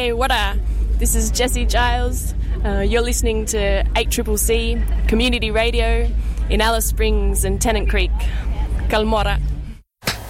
Hey, wada! This is Jessie Giles. You're listening to 8CCC Community Radio in Alice Springs and Tennant Creek. Kalmora.